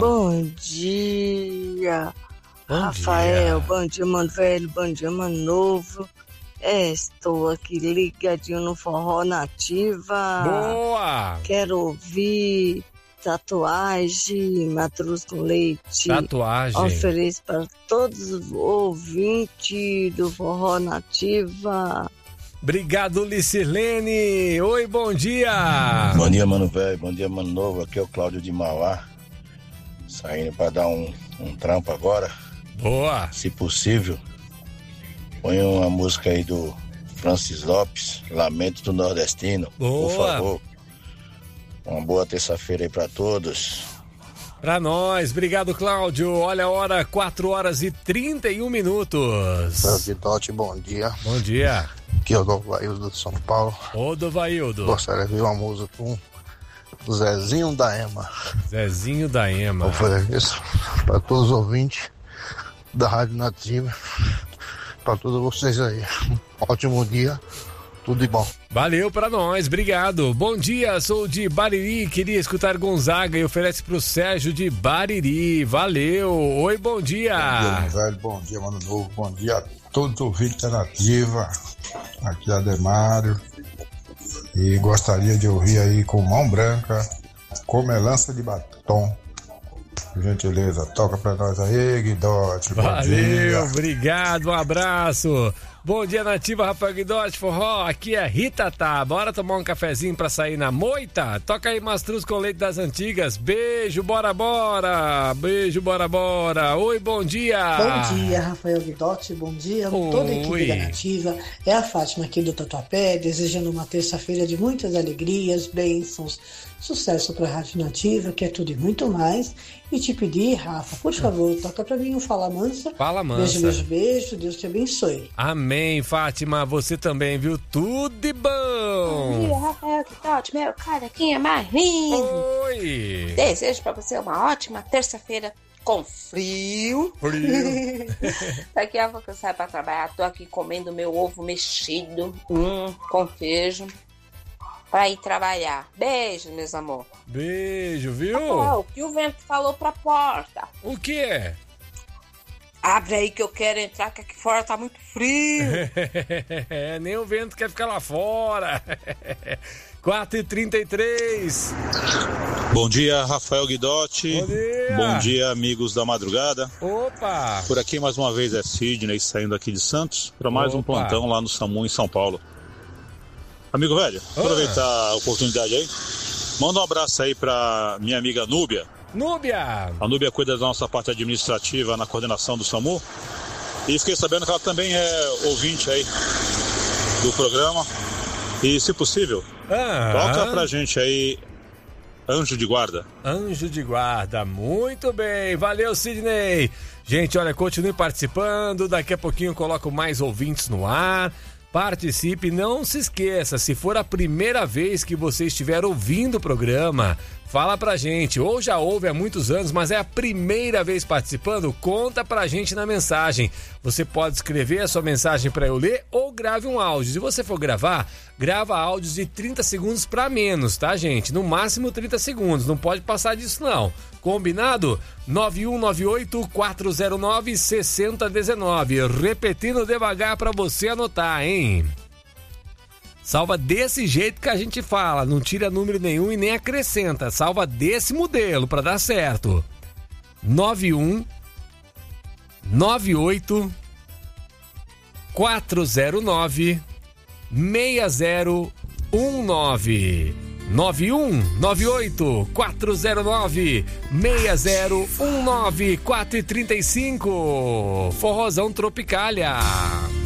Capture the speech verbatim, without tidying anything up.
Bom dia, Bom Rafael. dia. Bom dia, mano velho. Bom dia, mano novo. É, estou aqui ligadinho no Forró Nativa. Boa! Quero ouvir Tatuagem, Matruz com Leite. Tatuagem. Ofereço para todos os ouvintes do Forró Nativa. Obrigado, Licirlene. Oi, bom dia. Bom dia, mano velho. Bom dia, mano novo. Aqui é o Cláudio de Mauá. Saindo para dar um, um trampo agora. Boa. Se possível, põe uma música aí do Francis Lopes, Lamento do Nordestino. Boa. Por favor. Uma boa terça-feira aí para todos. Pra nós. Obrigado, Cláudio. Olha a hora, quatro horas e trinta e um minutos. Guidotti, bom dia. Bom dia. Aqui é o Dovaildo de São Paulo. Ô, Dovaildo. Gostaria de ouvir uma música com o Zezinho da Ema. Zezinho da Ema. Ofereço para todos os ouvintes da Rádio Nativa. Para todos vocês aí. Ótimo dia. Tudo de bom. Valeu pra nós, obrigado. Bom dia, sou de Bariri, queria escutar Gonzaga e oferece pro Sérgio de Bariri. Valeu. Oi, bom dia. Bom dia, meu velho. Bom dia, mano novo. Bom dia a todos os ouvintes da Nativa. Aqui é Ademário. E gostaria de ouvir aí com Mão Branca, Comelança de Batom. Por gentileza, toca pra nós aí, Guidotti. Bom Valeu, dia. obrigado, um abraço. Bom dia, Nativa, Rafael Guidotti, forró, aqui é Rita Tá. Bora tomar um cafezinho pra sair na moita? Toca aí Mastruz com Leite das Antigas. Beijo, bora, bora. Beijo, bora, bora. Oi, bom dia. Bom dia, Rafael Guidotti, bom dia. Oi. Toda a equipe da Nativa. É a Fátima aqui do Tatuapé, desejando uma terça-feira de muitas alegrias, bênçãos, sucesso pra Rádio Nativa, que é tudo e muito mais. E te pedir, Rafa, por favor, toca pra mim um Fala Mansa. Fala Mansa. Beijo, beijo, beijo. Deus te abençoe. Amém, Fátima. Você também, viu? Tudo de bom. Bom dia, Rafael Guidotti, meu carequinha mais lindo. Oi. Desejo pra você uma ótima terça-feira com frio. Frio. Daqui a pouco eu saio pra trabalhar. Tô aqui comendo meu ovo mexido hum, com queijo pra ir trabalhar. Beijo, meus amor. Beijo, viu? Rafael, o que o vento falou pra porta? O quê? Abre aí que eu quero entrar, que aqui fora tá muito frio. É, nem o vento quer ficar lá fora. quatro e trinta e três. Bom dia, Rafael Guidotti. Bom dia. Bom dia, amigos da madrugada. Opa! Por aqui mais uma vez é Sidney saindo aqui de Santos para mais Opa. um plantão lá no SAMU em São Paulo. Amigo velho, Ah. aproveitar a oportunidade aí. Manda um abraço aí para minha amiga Núbia. Núbia! A Núbia cuida da nossa parte administrativa na coordenação do SAMU. E fiquei sabendo que ela também é ouvinte aí do programa. E, se possível, Ah. toca pra gente aí Anjo de Guarda. Anjo de Guarda, muito bem, valeu Sidney. Gente, olha, continue participando, daqui a pouquinho eu coloco mais ouvintes no ar. Participe, não se esqueça, se for a primeira vez que você estiver ouvindo o programa, fala pra gente, ou já ouve há muitos anos, mas é a primeira vez participando, conta pra gente na mensagem. Você pode escrever a sua mensagem pra eu ler ou grave um áudio. Se você for gravar, grava áudios de trinta segundos pra menos, tá, gente? No máximo trinta segundos, não pode passar disso não. Combinado? nove um nove oito, quatro zero nove, seis zero um nove. Repetindo devagar pra você anotar, hein? Salva desse jeito que a gente fala, não tira número nenhum e nem acrescenta. Salva desse modelo pra dar certo. nove um nove oito quatro zero nove, seis zero um nove. nove um nove oito quatro zero nove, seis zero um nove. Quatro e trinta e cinco. Forrozão Tropicália.